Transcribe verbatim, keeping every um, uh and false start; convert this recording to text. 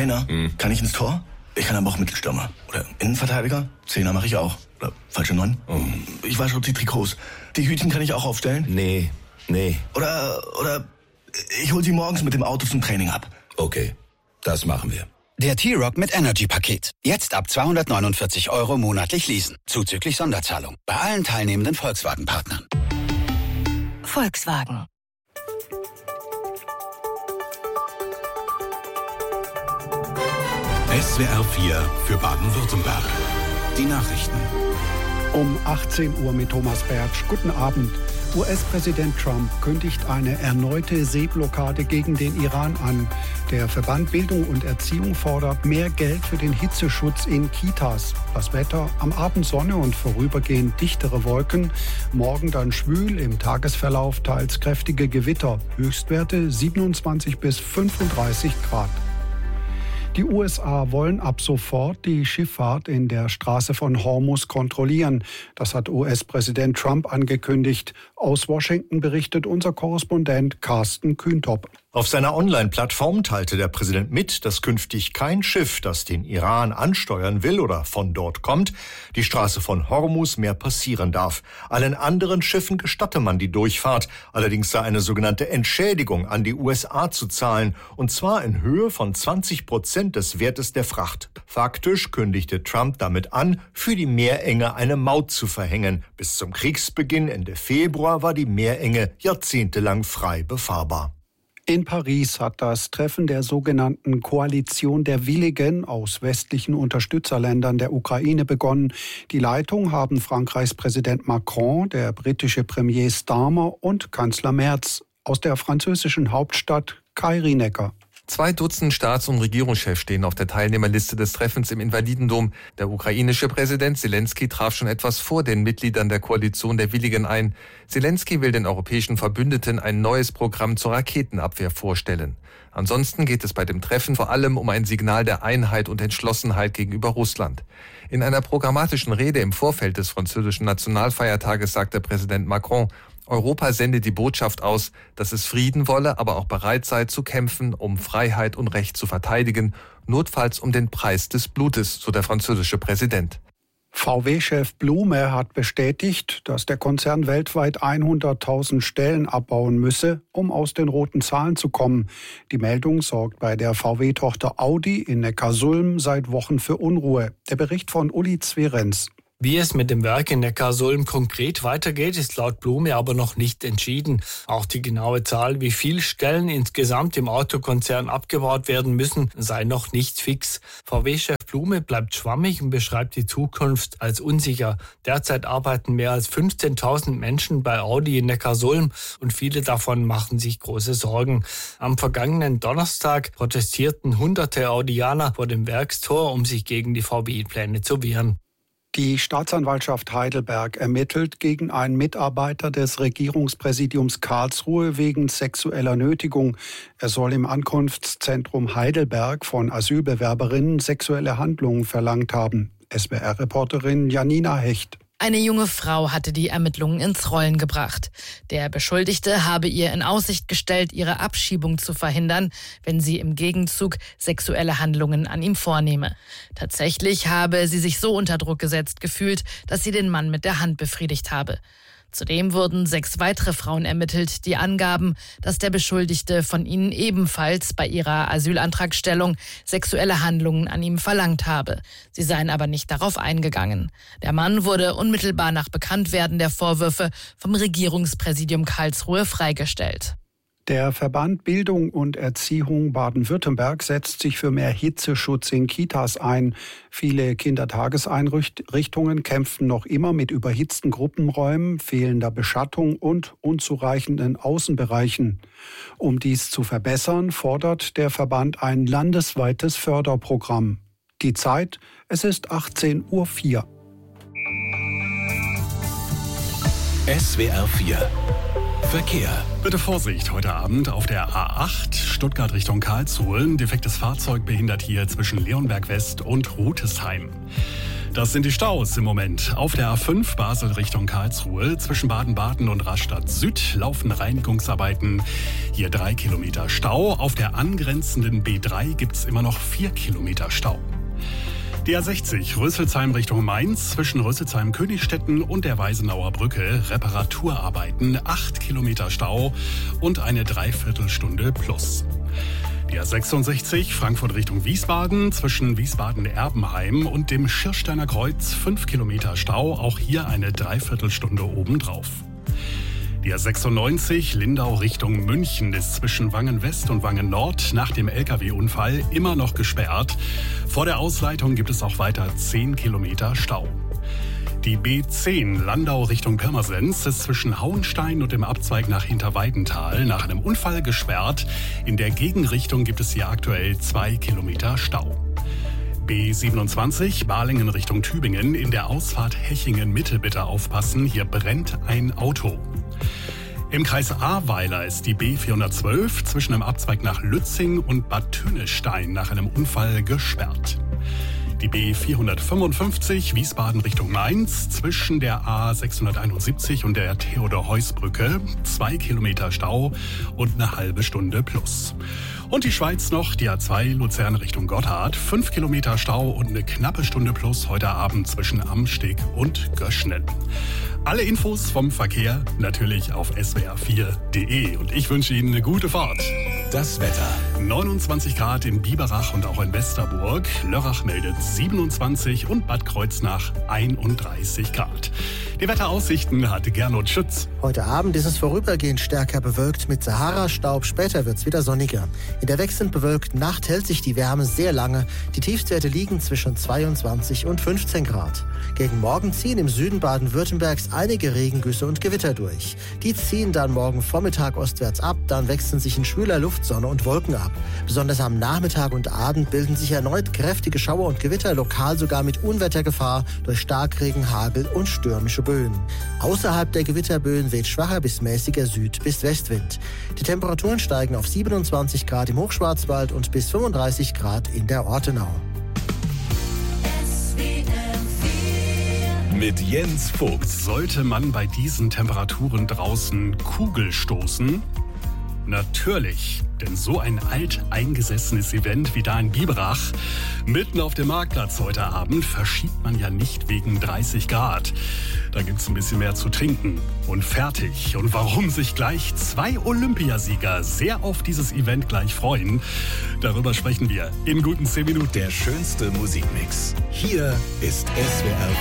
Trainer. Hm. Kann ich ins Tor? Ich kann aber auch Mittelstürmer. Oder Innenverteidiger? Zehner mache ich auch. Oder falsche Neun? Oh. Ich wasche die Trikots. Die Hütchen kann ich auch aufstellen? Nee, nee. Oder, oder ich hol sie morgens mit dem Auto zum Training ab. Okay, das machen wir. Der T-Rock mit Energy-Paket. Jetzt ab zweihundertneunundvierzig Euro monatlich leasen. Zuzüglich Sonderzahlung. Bei allen teilnehmenden Volkswagen-Partnern. Volkswagen. S W R vier für Baden-Württemberg. Die Nachrichten. Um achtzehn Uhr mit Thomas Bertsch. Guten Abend. U S-Präsident Trump kündigt eine erneute Seeblockade gegen den Iran an. Der Verband Bildung und Erziehung fordert mehr Geld für den Hitzeschutz in Kitas. Das Wetter: am Abend Sonne und vorübergehend dichtere Wolken. Morgen dann schwül, im Tagesverlauf teils kräftige Gewitter. Höchstwerte siebenundzwanzig bis fünfunddreißig Grad. Die U S A wollen ab sofort die Schifffahrt in der Straße von Hormuz kontrollieren. Das hat U S-Präsident Trump angekündigt. Aus Washington berichtet unser Korrespondent Carsten Kühntop. Auf seiner Online-Plattform teilte der Präsident mit, dass künftig kein Schiff, das den Iran ansteuern will oder von dort kommt, die Straße von Hormuz mehr passieren darf. Allen anderen Schiffen gestatte man die Durchfahrt. Allerdings sei eine sogenannte Entschädigung an die U S A zu zahlen, und zwar in Höhe von zwanzig Prozent des Wertes der Fracht. Faktisch kündigte Trump damit an, für die Meerenge eine Maut zu verhängen. Bis zum Kriegsbeginn Ende Februar war die Meerenge jahrzehntelang frei befahrbar. In Paris hat das Treffen der sogenannten Koalition der Willigen aus westlichen Unterstützerländern der Ukraine begonnen. Die Leitung haben Frankreichs Präsident Macron, der britische Premier Starmer und Kanzler Merz. Aus der französischen Hauptstadt Kai Rienecker. Zwei Dutzend Staats- und Regierungschefs stehen auf der Teilnehmerliste des Treffens im Invalidendom. Der ukrainische Präsident Selenskyj traf schon etwas vor den Mitgliedern der Koalition der Willigen ein. Selenskyj will den europäischen Verbündeten ein neues Programm zur Raketenabwehr vorstellen. Ansonsten geht es bei dem Treffen vor allem um ein Signal der Einheit und Entschlossenheit gegenüber Russland. In einer programmatischen Rede im Vorfeld des französischen Nationalfeiertages sagte Präsident Macron: Europa sendet die Botschaft aus, dass es Frieden wolle, aber auch bereit sei zu kämpfen, um Freiheit und Recht zu verteidigen, notfalls um den Preis des Blutes, so der französische Präsident. V W-Chef Blume hat bestätigt, dass der Konzern weltweit hunderttausend Stellen abbauen müsse, um aus den roten Zahlen zu kommen. Die Meldung sorgt bei der V W-Tochter Audi in Neckarsulm seit Wochen für Unruhe. Der Bericht von Uli Zwerenz. Wie es mit dem Werk in Neckarsulm konkret weitergeht, ist laut Blume aber noch nicht entschieden. Auch die genaue Zahl, wie viele Stellen insgesamt im Autokonzern abgebaut werden müssen, sei noch nicht fix. V W-Chef Blume bleibt schwammig und beschreibt die Zukunft als unsicher. Derzeit arbeiten mehr als fünfzehntausend Menschen bei Audi in Neckarsulm und viele davon machen sich große Sorgen. Am vergangenen Donnerstag protestierten hunderte Audianer vor dem Werkstor, um sich gegen die V W-Pläne zu wehren. Die Staatsanwaltschaft Heidelberg ermittelt gegen einen Mitarbeiter des Regierungspräsidiums Karlsruhe wegen sexueller Nötigung. Er soll im Ankunftszentrum Heidelberg von Asylbewerberinnen sexuelle Handlungen verlangt haben. S W R-Reporterin Janina Hecht. Eine junge Frau hatte die Ermittlungen ins Rollen gebracht. Der Beschuldigte habe ihr in Aussicht gestellt, ihre Abschiebung zu verhindern, wenn sie im Gegenzug sexuelle Handlungen an ihm vornehme. Tatsächlich habe sie sich so unter Druck gesetzt gefühlt, dass sie den Mann mit der Hand befriedigt habe. Zudem wurden sechs weitere Frauen ermittelt, die angaben, dass der Beschuldigte von ihnen ebenfalls bei ihrer Asylantragstellung sexuelle Handlungen an ihm verlangt habe. Sie seien aber nicht darauf eingegangen. Der Mann wurde unmittelbar nach Bekanntwerden der Vorwürfe vom Regierungspräsidium Karlsruhe freigestellt. Der Verband Bildung und Erziehung Baden-Württemberg setzt sich für mehr Hitzeschutz in Kitas ein. Viele Kindertageseinrichtungen kämpfen noch immer mit überhitzten Gruppenräumen, fehlender Beschattung und unzureichenden Außenbereichen. Um dies zu verbessern, fordert der Verband ein landesweites Förderprogramm. Die Zeit: es ist achtzehn Uhr vier. S W R vier Verkehr. Bitte Vorsicht heute Abend auf der A acht Stuttgart Richtung Karlsruhe. Ein defektes Fahrzeug behindert hier zwischen Leonberg West und Rutesheim. Das sind die Staus im Moment. Auf der A fünf Basel Richtung Karlsruhe zwischen Baden-Baden und Rastatt Süd laufen Reinigungsarbeiten. Hier drei Kilometer Stau. Auf der angrenzenden B drei gibt's immer noch vier Kilometer Stau. Die A sechzig Rüsselsheim Richtung Mainz zwischen Rüsselsheim-Königstetten und der Weisenauer Brücke Reparaturarbeiten, acht Kilometer Stau und eine Dreiviertelstunde plus. Die A sechsundsechzig Frankfurt Richtung Wiesbaden zwischen Wiesbaden-Erbenheim und dem Schirsteiner Kreuz, fünf Kilometer Stau, auch hier eine Dreiviertelstunde obendrauf. Die A sechsundneunzig Lindau Richtung München ist zwischen Wangen-West und Wangen-Nord nach dem L K W-Unfall immer noch gesperrt. Vor der Ausleitung gibt es auch weiter zehn Kilometer Stau. Die B zehn Landau Richtung Pirmasens ist zwischen Hauenstein und dem Abzweig nach Hinterweidenthal nach einem Unfall gesperrt. In der Gegenrichtung gibt es hier aktuell zwei Kilometer Stau. B siebenundzwanzig Balingen Richtung Tübingen. In der Ausfahrt Hechingen-Mitte bitte aufpassen, hier brennt ein Auto. Im Kreis Ahrweiler ist die B vierhundertzwölf zwischen dem Abzweig nach Lützing und Bad Tönestein nach einem Unfall gesperrt. Die B vierhundertfünfundfünfzig Wiesbaden Richtung Mainz zwischen der A sechshunderteinundsiebzig und der Theodor-Heuss-Brücke, zwei Kilometer Stau und eine halbe Stunde plus. Und die Schweiz noch, die A zwei Luzern Richtung Gotthard, fünf Kilometer Stau und eine knappe Stunde plus heute Abend zwischen Amsteg und Göschnen. Alle Infos vom Verkehr natürlich auf s w r vier punkt d e und ich wünsche Ihnen eine gute Fahrt. Das Wetter. neunundzwanzig Grad in Biberach und auch in Westerburg. Lörrach meldet siebenundzwanzig und Bad Kreuznach einunddreißig Grad. Die Wetteraussichten hatte Gernot Schütz. Heute Abend ist es vorübergehend stärker bewölkt mit Sahara-Staub. Später wird es wieder sonniger. In der wechselnd bewölkten Nacht hält sich die Wärme sehr lange. Die Tiefstwerte liegen zwischen zweiundzwanzig und fünfzehn Grad. Gegen Morgen ziehen im Süden Baden-Württembergs einige Regengüsse und Gewitter durch. Die ziehen dann morgen Vormittag ostwärts ab, dann wechseln sich in schwüler Luft Sonne und Wolken ab. Besonders am Nachmittag und Abend bilden sich erneut kräftige Schauer und Gewitter, lokal sogar mit Unwettergefahr durch Starkregen, Hagel und stürmische Böen. Außerhalb der Gewitterböen weht schwacher bis mäßiger Süd- bis Westwind. Die Temperaturen steigen auf siebenundzwanzig Grad im Hochschwarzwald und bis fünfunddreißig Grad in der Ortenau. Mit Jens Vogt. Sollte man bei diesen Temperaturen draußen Kugel stoßen? Natürlich, denn so ein alteingesessenes Event wie da in Biberach, mitten auf dem Marktplatz heute Abend, verschiebt man ja nicht wegen dreißig Grad. Da gibt's ein bisschen mehr zu trinken und fertig. Und warum sich gleich zwei Olympiasieger sehr auf dieses Event gleich freuen, darüber sprechen wir in guten zehn Minuten. Der schönste Musikmix. Hier ist S W R